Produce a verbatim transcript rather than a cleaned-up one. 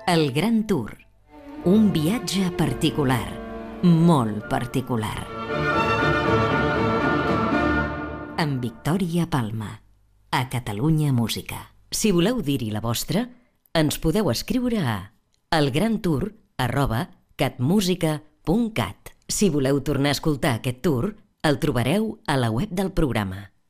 El Gran Tour. Un viatge particular, molt particular. Amb Victòria Palma, a Catalunya Música. Si voleu dir-hi la vostra, ens podeu escriure a elgrantour arroba catmusica punt cat. Si voleu tornar a escoltar aquest tour, el trobareu a la web del programa.